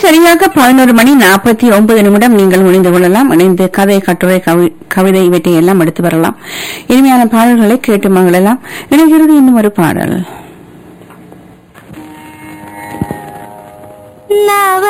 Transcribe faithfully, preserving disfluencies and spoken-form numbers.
சரியாக பதினோரு மணி நாற்பத்தி ஒன்பது நிமிடம் நீங்கள் இணைந்து கொள்ளலாம். இணைந்து கதை, கட்டுரை, கவி- கவிதை இவற்றை எல்லாம் எடுத்து வரலாம். இனிமையான பாடல்களை கேட்டு மங்களலாம். இணைகிறது இன்னும் ஒரு பாடல். நவ